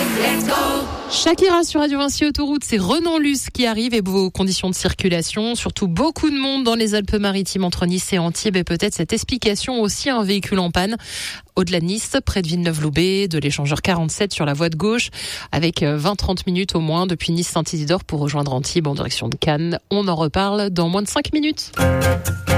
Shakira sur Radio Vinci Autoroute, c'est Renan Luce qui arrive et vos conditions de circulation, surtout beaucoup de monde dans les Alpes-Maritimes entre Nice et Antibes et peut-être cette explication aussi un véhicule en panne au-delà de Nice, près de Villeneuve-Loubet, de l'échangeur 47 sur la voie de gauche avec 20-30 minutes au moins depuis Nice-Saint-Isidore pour rejoindre Antibes en direction de Cannes. On en reparle dans moins de 5 minutes.